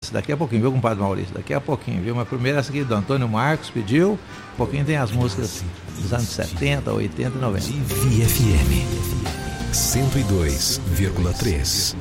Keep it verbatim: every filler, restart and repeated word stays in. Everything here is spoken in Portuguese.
Maurício, daqui a pouquinho, viu, compadre Maurício? Daqui a pouquinho, viu? Mas primeiro essa aqui do Antônio Marcos pediu. Um pouquinho tem as músicas dos anos setenta, oitenta e noventa. Divi F M cento e dois vírgula três.